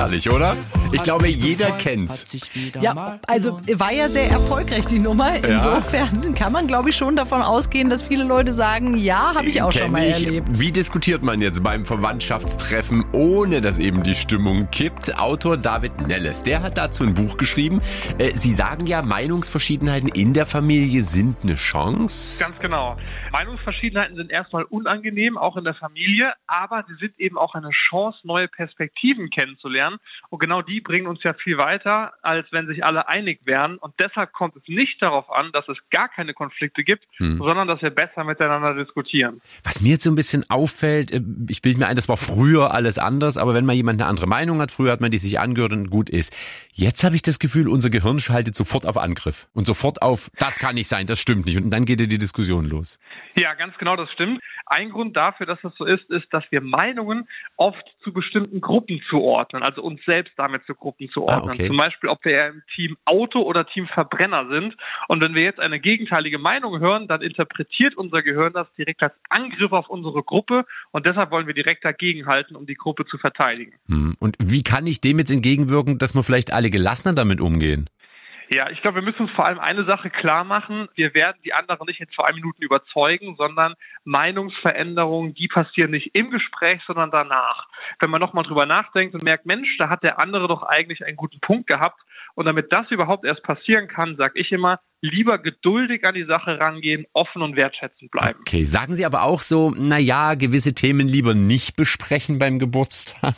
herrlich, oder? Ich glaube, jeder kennt's. Ja, also war ja sehr erfolgreich, die Nummer. Insofern kann man, glaube ich, schon davon ausgehen, dass viele Leute sagen, ja, habe ich auch schon mal erlebt. Wie diskutiert man jetzt beim Verwandtschaftstreffen, ohne dass eben die Stimmung kippt? Autor David Nelles, der hat dazu ein Buch geschrieben. Sie sagen ja, Meinungsverschiedenheiten in der Familie sind eine Chance. Ganz genau. Meinungsverschiedenheiten sind erstmal unangenehm, auch in der Familie, aber sie sind eben auch eine Chance, neue Perspektiven kennenzulernen. Und genau die bringen uns ja viel weiter, als wenn sich alle einig wären. Und deshalb kommt es nicht darauf an, dass es gar keine Konflikte gibt, sondern dass wir besser miteinander diskutieren. Was mir jetzt so ein bisschen auffällt, ich bilde mir ein, das war früher alles anders, aber wenn mal jemand eine andere Meinung hat, früher hat man die sich angehört und gut ist. Jetzt habe ich das Gefühl, unser Gehirn schaltet sofort auf Angriff und sofort auf, das kann nicht sein, das stimmt nicht. Und dann geht ja die Diskussion los. Ja, ganz genau, das stimmt. Ein Grund dafür, dass das so ist, dass wir Meinungen oft zu bestimmten Gruppen zuordnen, also uns selbst damit zu Gruppen zuordnen. Okay. Zum Beispiel, ob wir eher im Team Auto oder Team Verbrenner sind. Und wenn wir jetzt eine gegenteilige Meinung hören, dann interpretiert unser Gehirn das direkt als Angriff auf unsere Gruppe. Und deshalb wollen wir direkt dagegenhalten, um die Gruppe zu verteidigen. Und wie kann ich dem jetzt entgegenwirken, dass wir vielleicht alle gelassener damit umgehen? Ja, ich glaube, wir müssen uns vor allem eine Sache klar machen. Wir werden die anderen nicht in 2 Minuten überzeugen, sondern Meinungsveränderungen, die passieren nicht im Gespräch, sondern danach. Wenn man nochmal drüber nachdenkt und merkt, Mensch, da hat der andere doch eigentlich einen guten Punkt gehabt. Und damit das überhaupt erst passieren kann, sage ich immer, lieber geduldig an die Sache rangehen, offen und wertschätzend bleiben. Okay, sagen Sie aber auch so, gewisse Themen lieber nicht besprechen beim Geburtstag?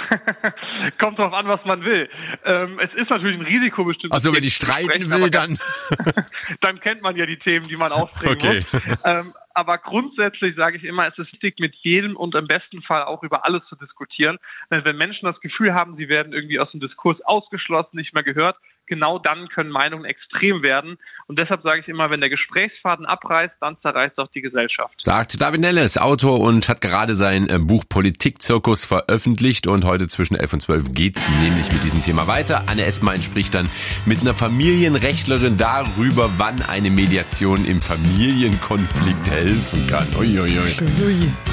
Kommt drauf an, was man will. Es ist natürlich ein Risiko bestimmt. Also wenn ich streiten will, dann... Dann kennt man ja die Themen, die man aufbringen muss. Aber grundsätzlich sage ich immer, es ist wichtig, mit jedem und im besten Fall auch über alles zu diskutieren. Denn wenn Menschen das Gefühl haben, sie werden irgendwie aus dem Diskurs ausgeschlossen, nicht mehr gehört, genau dann können Meinungen extrem werden. Und deshalb sage ich immer, wenn der Gesprächsfaden abreißt, dann zerreißt auch die Gesellschaft. Sagt David Nelles, Autor, und hat gerade sein Buch Politikzirkus veröffentlicht. Und heute zwischen 11 und 12 geht's nämlich mit diesem Thema weiter. Anne Esmein spricht dann mit einer Familienrechtlerin darüber, wann eine Mediation im Familienkonflikt helfen kann. Uiuiui.